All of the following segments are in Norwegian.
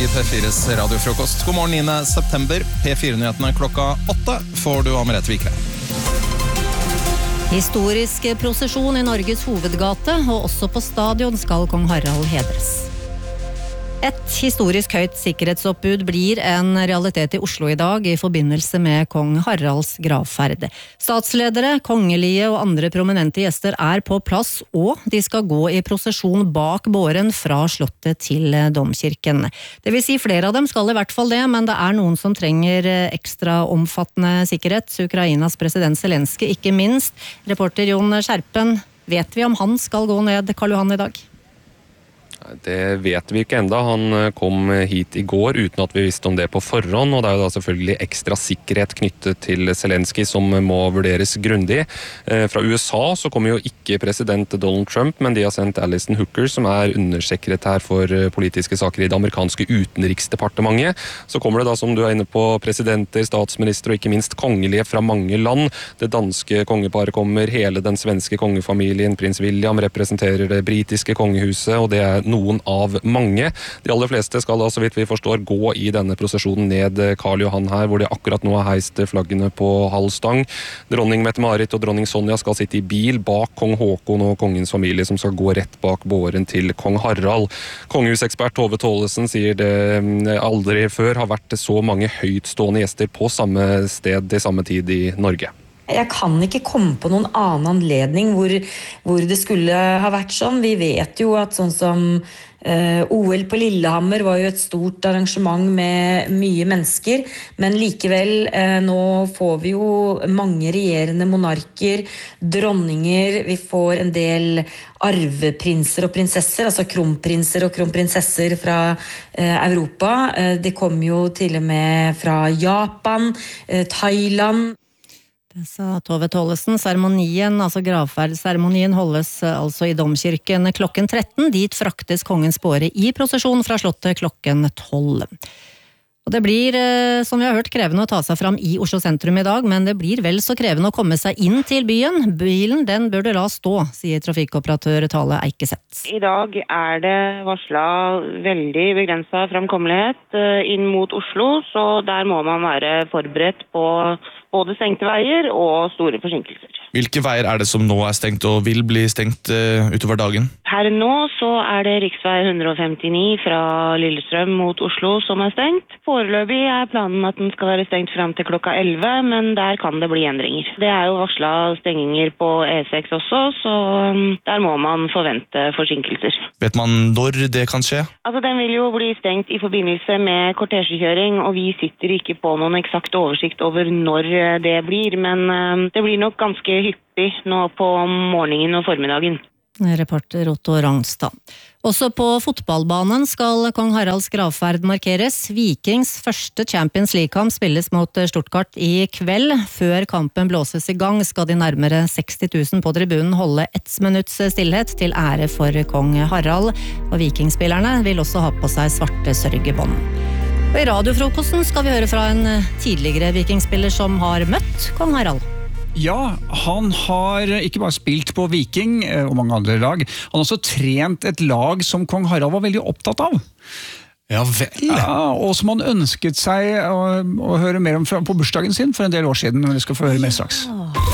i P4s radiofrokost. God morgen 9. september. P4-nyhetene klokka 8 får du av Merete Vikre. Historisk prosesjon i Norges hovedgate, og også på stadion skal kong Harald hedres. Et historisk høyt sikkerhetsoppbud blir en realitet i Oslo i dag i forbindelse med kong Haralds gravferd. Statsledere, kongelige og andre prominente gjester er på plass, og de skal gå i prosesjon bak båren fra slottet til domkirken. Det vil si flere av dem skal i hvert fall det, men det er noen som trenger ekstra omfattende sikkerhet. Ukrainas president Zelensky ikke minst. Reporter Jon Skjerpen, vet vi om han skal gå ned Karl Johan i dag? Det vet vi ikke enda. Han kom hit i går uten at vi visste om det på forhånd, og det er jo da selvfølgelig ekstra sikkerhet knyttet til Zelensky som må vurderes grundig. Fra USA så kommer jo ikke president Donald Trump, men de har sendt Alison Hooker, som er undersekretær for politiske saker i det amerikanske utenriksdepartementet. Så kommer det da, som du er inne på, presidenter, statsminister og ikke minst kongelige fra mange land. Det danske kongeparet kommer, hele den svenske kongefamilien, prins William representerer det britiske kongehuset, og det er noen av mange. De aller fleste skal da, så vidt vi forstår, gå i denne prosesjonen ned Karl Johan her, hvor de akkurat nå har heist flaggene på halv stang. Dronning Mette-Marit og dronning Sonja skal sitte i bil bak kong Håkon og kongens familie, som skal gå rett bak båren til kong Harald. Kongehusekspert Tove Tollesen sier det aldri før har vært så mange høytstående gjester på samme sted til samme tid i Norge. Jeg kan ikke komme på noen annen anledning hvor det skulle ha vært sånn. Vi vet jo at sånn som OL på Lillehammer var jo et stort arrangement med mye mennesker, men likevel nå får vi jo mange regjerende monarker, dronninger, vi får en del arveprinser og prinsesser, altså kronprinser og kronprinsesser fra Europa. Det kommer jo til og med fra Japan, Thailand. Det sa Tove Tollesen. Seremonien, altså gravferdsseremonien, holdes altså i domkirken klokken 13. Dit fraktes kongens båre i prosesjon fra slottet klokken 12. Og det blir, som vi har hørt, krevende å ta seg fram i Oslo sentrum i dag, men det blir vel så krevende å komme seg inn til byen. Bilen, den bør du la stå, sier trafikkoperatør Tale Eikeseth. I dag er det varslet veldig begrenset framkommelighet inn mot Oslo, så der må man være forberedt på både stengte veier og store forsinkelser. Hvilke veier er det som nå er stengt og vil bli stengt utover dagen? Her nå så er det riksvei 159 fra Lillestrøm mot Oslo som er stengt. Foreløpig er planen at den skal være stengt frem til klokka 11, men der kan det bli endringer. Det er jo varslet stenginger på E6 også, så der må man forvente forsinkelser. Vet man når det kan skje? Altså, den vil jo bli stengt i forbindelse med kortesjekjøring, og vi sitter ikke på noen eksakt oversikt over når det blir, men det blir nok ganske hyppig nå på morgenen og formiddagen. Reporter Otto Rangstad. Også på fotballbanen skal kong Haralds gravferd markeres. Vikings første Champions League-kamp spilles mot Stuttgart i kveld. Før kampen blåses i gang skal de nærmere 60 000 på tribunen holde 1 minutts stillhet til ære for kong Harald. Og vikingspillerne vil også ha på seg svarte sørgebånd. Og i radiofrokosten skal vi høre fra en tidligere vikingspiller som har møtt kong Harald. Ja, han har ikke bare spilt på Viking og mange andre lag, han har også trent et lag som kong Harald var veldig opptatt av. Ja vel. Ja, og som han ønsket seg å høre mer om på bursdagen sin for en del år siden, men det skal få høre mer straks.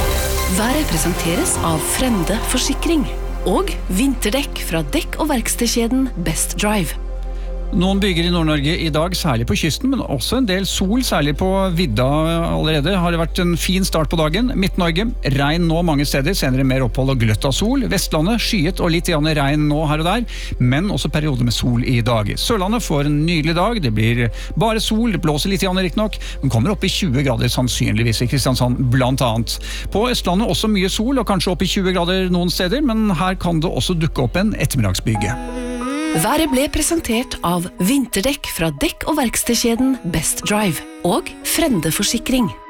Været presenteres av Frende Forsikring og vinterdekk fra dekk- og verkstedkjeden Best Drive. Noen bygger i Nord-Norge i dag, særlig på kysten, men også en del sol, særlig på vidda allerede. Har det vært en fin start på dagen. Midt-Norge, regn nå mange steder, senere mer opphold og gløtt av sol. Vestlandet, skyet og litt igjen regn nå her og der, men også perioder med sol i dag. Sørlandet får en nydelig dag, det blir bare sol, det blåser litt igjen riktig nok, men kommer opp i 20 grader sannsynligvis i Kristiansand blant annet. På Østlandet også mye sol, og kanskje opp i 20 grader noen steder, men her kan det også dukke opp en ettermiddagsbyge. Været ble presentert av vinterdekk fra dekk- og verkstedkjeden Best Drive og Frende Forsikring.